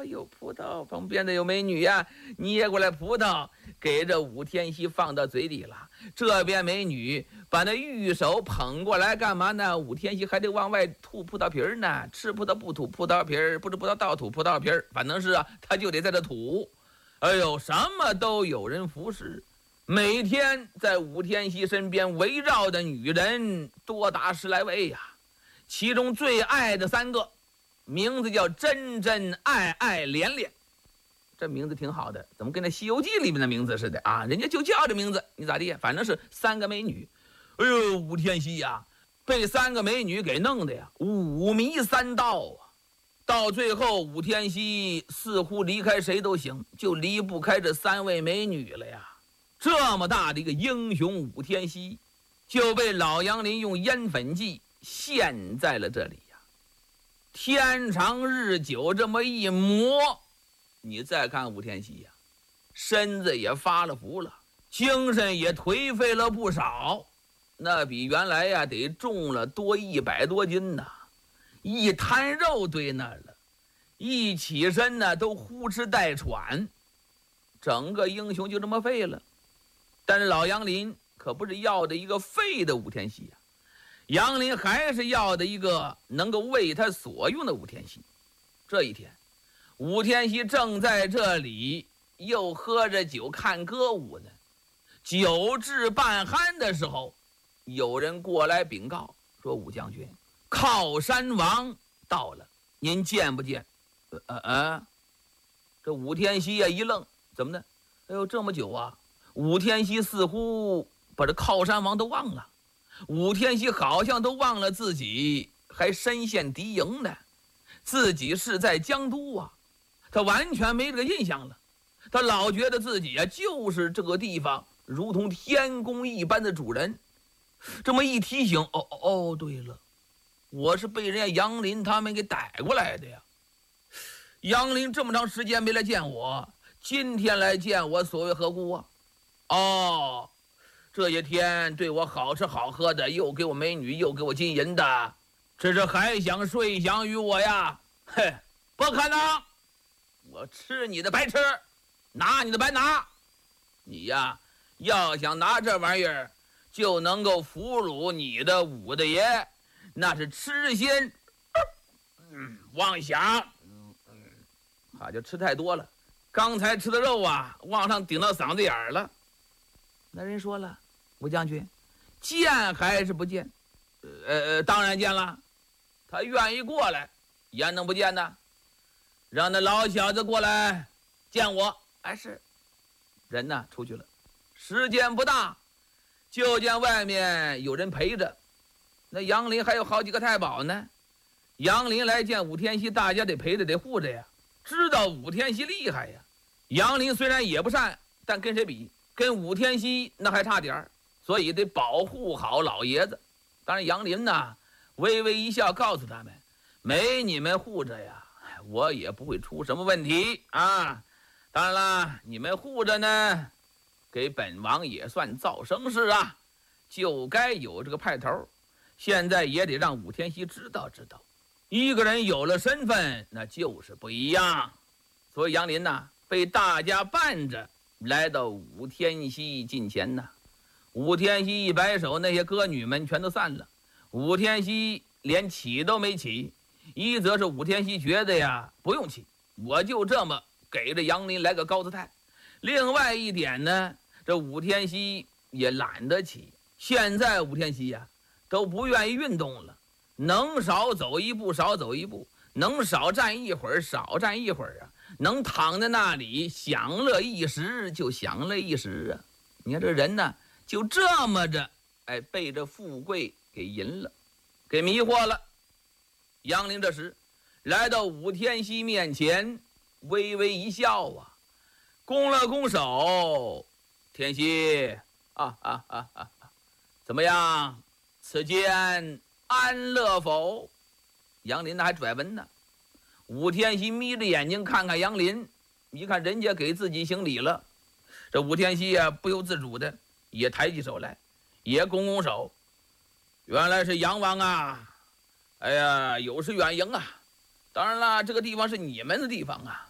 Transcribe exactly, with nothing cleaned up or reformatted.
有葡萄，旁边的有美女呀，捏过来葡萄给这武天锡放到嘴里了。这边美女把那玉手捧过来干嘛呢？武天锡还得往外吐葡萄皮儿呢，吃葡萄不吐葡萄皮儿，不吃葡萄倒吐葡萄皮儿，反正是啊，他就得在这吐。哎呦，什么都有人服侍，每天在武天锡身边围绕的女人多达十来位呀、啊，其中最爱的三个名字叫真真爱爱连连，这名字挺好的，怎么跟那《西游记》里面的名字似的啊？人家就叫这名字，你咋地？反正是三个美女。哎呦，武天锡呀，被三个美女给弄的呀，五迷三道啊！到最后，武天锡似乎离开谁都行，就离不开这三位美女了呀。这么大的一个英雄武天锡，就被老杨林用烟粉剂陷在了这里呀。天长日久，这么一磨，你再看武天锡呀，身子也发了福了，精神也颓废了不少，那比原来呀得重了多一百多斤呐，一滩肉堆那儿了，一起身呢都呼哧带喘，整个英雄就这么废了。但是老杨林可不是要的一个废的武天锡呀、啊，杨林还是要的一个能够为他所用的武天锡。这一天，武天锡正在这里又喝着酒看歌舞呢，酒至半酣的时候，有人过来禀告说：“武将军，靠山王到了，您见不见？”呃呃呃，这武天锡呀一愣，怎么的？哎呦，这么久啊！武天锡似乎把这靠山王都忘了，武天锡好像都忘了自己还身陷敌营呢，自己是在江都啊，他完全没这个印象了。他老觉得自己啊就是这个地方如同天宫一般的主人。这么一提醒，哦哦，对了，我是被人家杨林他们给逮过来的呀。杨林这么长时间没来见我，今天来见我，所谓何故啊？哦，这些天对我好吃好喝的，又给我美女，又给我金银的，这是还想睡享于我呀？嘿，不可能！我吃你的白吃，拿你的白拿。你呀，要想拿这玩意儿就能够俘虏你的武大爷，那是痴心、嗯、妄想。嗯嗯，好像吃太多了，刚才吃的肉啊，往上顶到嗓子眼儿了。那人说了，武将军，见还是不见？呃呃，当然见了。他愿意过来，也能不见呢？让那老小子过来见我。哎，是。人呢出去了，时间不大，就见外面有人陪着。那杨林还有好几个太保呢。杨林来见武天锡，大家得陪着，得护着呀。知道武天锡厉害呀。杨林虽然也不善，但跟谁比？跟武天锡那还差点儿，所以得保护好老爷子。当然杨林呢微微一笑，告诉他们，没你们护着呀，我也不会出什么问题啊。当然了，你们护着呢，给本王也算造声势啊，就该有这个派头。现在也得让武天锡知道知道，一个人有了身份，那就是不一样。所以杨林呢被大家伴着来到武天锡近前呢。武天锡一摆手，那些歌女们全都散了。武天锡连起都没起，一则是武天锡觉得呀不用起，我就这么给这杨林来个高姿态。另外一点呢，这武天锡也懒得起。现在武天锡呀都不愿意运动了，能少走一步少走一步，能少站一会儿少站一会儿啊，能躺在那里享乐一时就享乐一时啊。你看这人呢就这么着，哎，被这富贵给淫了，给迷惑了。杨林这时来到武天锡面前，微微一笑啊，拱了拱手，天锡啊啊啊啊，怎么样？此间安乐否？杨林那还拽文呢。武天锡眯着眼睛看看杨林，一看人家给自己行礼了，这武天锡啊不由自主的也抬起手来，也拱拱手。原来是杨王啊！哎呀，有失远迎啊！当然了，这个地方是你们的地方啊，